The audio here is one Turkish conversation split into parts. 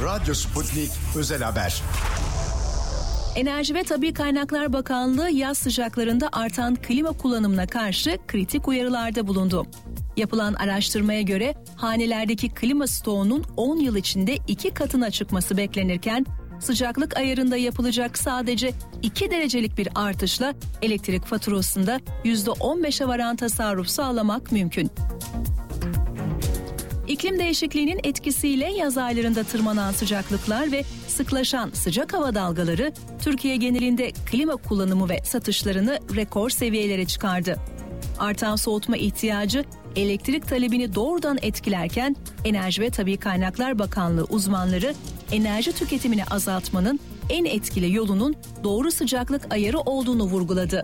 Radyo Sputnik Özel Haber. Enerji ve Tabii Kaynaklar Bakanlığı yaz sıcaklarında artan klima kullanımına karşı kritik uyarılarda bulundu. Yapılan araştırmaya göre hanelerdeki klima stoğunun 10 yıl içinde 2 katına çıkması beklenirken sıcaklık ayarında yapılacak sadece 2 derecelik bir artışla elektrik faturasında %15'e varan tasarruf sağlamak mümkün. İklim değişikliğinin etkisiyle yaz aylarında tırmanan sıcaklıklar ve sıklaşan sıcak hava dalgaları Türkiye genelinde klima kullanımı ve satışlarını rekor seviyelere çıkardı. Artan soğutma ihtiyacı elektrik talebini doğrudan etkilerken Enerji ve Tabii Kaynaklar Bakanlığı uzmanları enerji tüketimini azaltmanın en etkili yolunun doğru sıcaklık ayarı olduğunu vurguladı.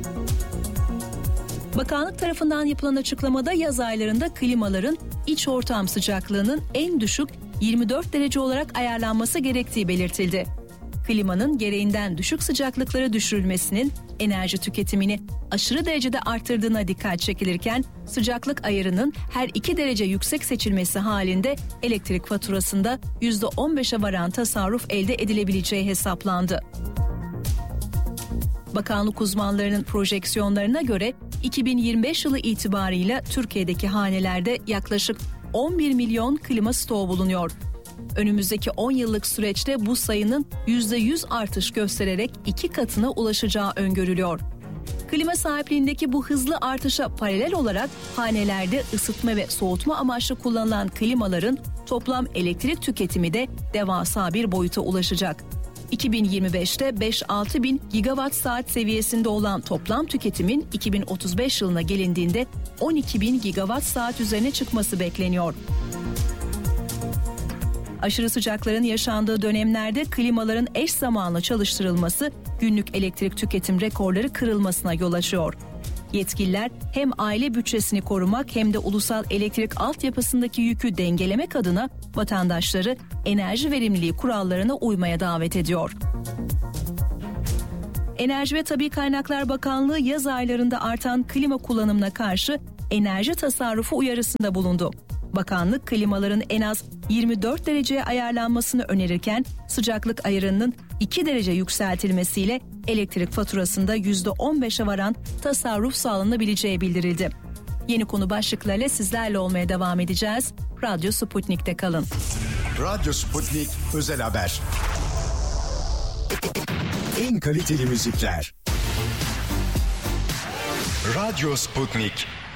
Bakanlık tarafından yapılan açıklamada yaz aylarında klimaların iç ortam sıcaklığının en düşük 24 derece olarak ayarlanması gerektiği belirtildi. Klimanın gereğinden düşük sıcaklıklara düşürülmesinin enerji tüketimini aşırı derecede arttırdığına dikkat çekilirken sıcaklık ayarının her 2 derece yüksek seçilmesi halinde elektrik faturasında %15'e varan tasarruf elde edilebileceği hesaplandı. Bakanlık uzmanlarının projeksiyonlarına göre 2025 yılı itibarıyla Türkiye'deki hanelerde yaklaşık 11 milyon klima stoğu bulunuyor. Önümüzdeki 10 yıllık süreçte bu sayının %100 artış göstererek 2 katına ulaşacağı öngörülüyor. Klima sahipliğindeki bu hızlı artışa paralel olarak hanelerde ısıtma ve soğutma amaçlı kullanılan klimaların toplam elektrik tüketimi de devasa bir boyuta ulaşacak. 2025'te 5-6 bin gigawatt saat seviyesinde olan toplam tüketimin 2035 yılına gelindiğinde 12 bin gigawatt saat üzerine çıkması bekleniyor. Aşırı sıcakların yaşandığı dönemlerde klimaların eş zamanlı çalıştırılması günlük elektrik tüketim rekorları kırılmasına yol açıyor. Yetkililer hem aile bütçesini korumak hem de ulusal elektrik altyapısındaki yükü dengelemek adına vatandaşları enerji verimliliği kurallarına uymaya davet ediyor. Enerji ve Tabii Kaynaklar Bakanlığı yaz aylarında artan klima kullanımına karşı enerji tasarrufu uyarısında bulundu. Bakanlık klimaların en az 24 dereceye ayarlanmasını önerirken sıcaklık ayarının 2 derece yükseltilmesiyle elektrik faturasında %15'e varan tasarruf sağlanabileceği bildirildi. Yeni konu başlıklarıyla sizlerle olmaya devam edeceğiz. Radyo Sputnik'te kalın. Radyo Sputnik Özel Haber. En kaliteli müzikler. Radyo Sputnik.